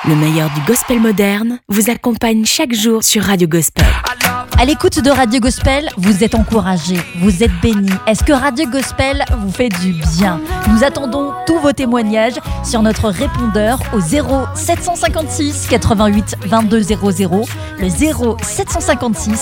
Le meilleur du gospel moderne vous accompagne chaque jour sur Radio Gospel. À l'écoute de Radio Gospel, vous êtes encouragés, vous êtes bénis. Est-ce que Radio Gospel vous fait du bien? Nous attendons tous vos témoignages sur notre répondeur au 0 756 88 22 00, le 0 756